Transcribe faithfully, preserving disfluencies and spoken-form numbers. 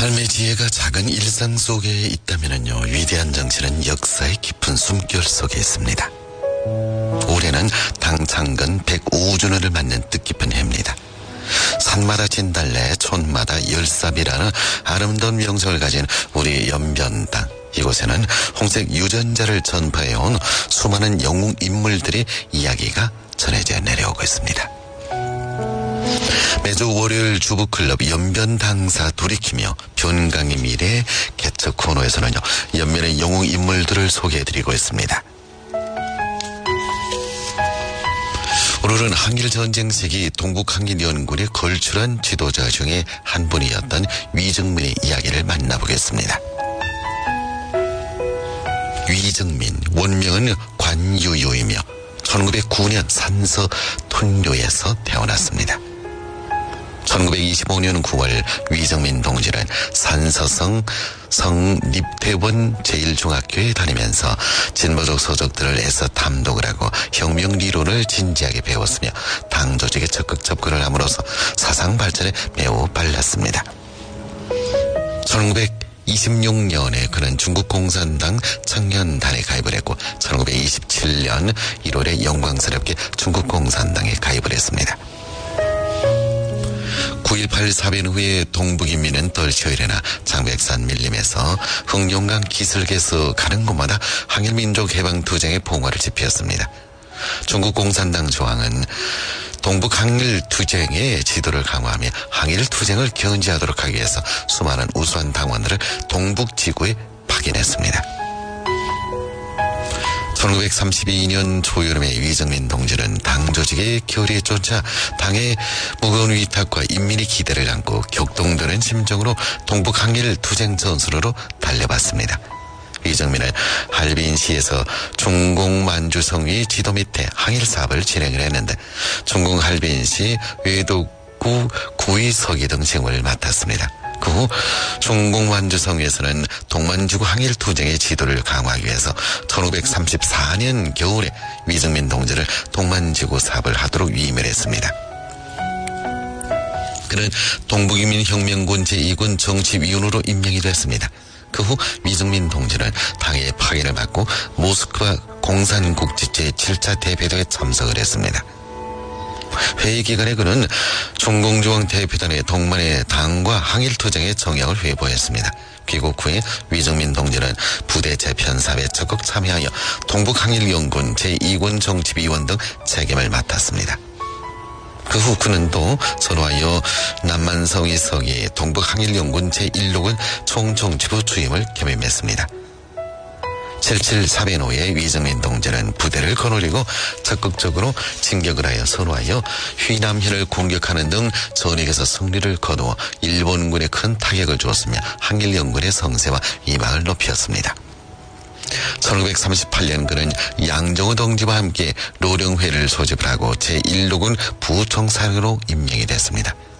삶의 지혜가 작은 일상 속에 있다면요, 위대한 정치는 역사의 깊은 숨결 속에 있습니다. 올해는 당창건 백오 주년을 맞는 뜻깊은 해입니다. 산마다 진달래, 촌마다 열삽이라는 아름다운 명성을 가진 우리 연변당. 이곳에는 홍색 유전자를 전파해온 수많은 영웅 인물들의 이야기가 전해져 내려오고 있습니다. 매주 월요일 주부클럽 연변당사 돌이키며 변강의 미래 개척 코너에서는요, 연변의 영웅 인물들을 소개해드리고 있습니다. 오늘은 한일전쟁 시기 동북한길연군의 걸출한 지도자 중에 한 분이었던 위증민의 이야기를 만나보겠습니다. 위증민, 원명은 관유유이며 천구백구 년 산서 톤료에서 태어났습니다. 천구백이십오 년 구월 위증민 동지는 산서성 성립대원 제일중학교에 다니면서 진보적 서적들을 애써 탐독을 하고 혁명리론을 진지하게 배웠으며 당 조직에 적극 접근을 함으로써 사상 발전에 매우 빨랐습니다. 천구백이십육 년에 그는 중국 공산당 청년단에 가입을 했고 천구백이십칠 년 일월에 영광스럽게 중국 공산당에 가입을 했습니다. 구일팔 사변 후에 동북인민은 떨쳐일어나 장백산 밀림에서 흑룡강 기슭에서 가는 곳마다 항일민족 해방투쟁의 봉화를 지폈습니다. 중국 공산당 조항은 동북항일투쟁의 지도를 강화하며 항일투쟁을 견제하도록 하기 위해서 수많은 우수한 당원들을 동북지구에 파견했습니다. 천구백삼십이 년 초여름에 위증민 동지는 당 조직의 결의에 쫓아 당의 무거운 위탁과 인민의 기대를 안고 격동되는 심정으로 동북항일 투쟁 전선으로 달려봤습니다. 위증민은 할빈시에서 중공만주성의 지도 밑에 항일 사업을 진행을 했는데 중공 할빈시 외도구 구의서기 등 직무를 맡았습니다. 그 후 중공만주성에서는 동만지구 항일투쟁의 지도를 강화하기 위해서 천구백삼십사 년 겨울에 위증민 동지를 동만지구 사업을 하도록 위임을 했습니다. 그는 동북인민혁명군 제이 군 정치위원으로 임명이 됐습니다. 그 후 위증민 동지는 당의 파견을 받고 모스크바 공산국지 제칠 차 대회동에 참석을 했습니다. 회의 기간에 그는 중공중앙 대표단의 동만의 당과 항일투쟁의 정약을 회보했습니다. 귀국 후에 위증민 동지는 부대 재편 사업에 적극 참여하여 동북항일연군 제이 군 정치위원 등 책임을 맡았습니다. 그 후 그는 또 선호하여 남만성의 서기 동북항일연군 제일 군 총정치부 주임을 겸임했습니다. 칠칠 사변 후에 위증민 동지는 부대를 거느리고 적극적으로 진격을 하여 선호하여 휘남현을 공격하는 등 전역에서 승리를 거두어 일본군에 큰 타격을 주었으며 항일연군의 성세와 위망을 높였습니다. 천구백삼십팔 년 그는 양정호 동지와 함께 노령회를 소집을 하고 제일 군 부총사령으로 임명이 됐습니다.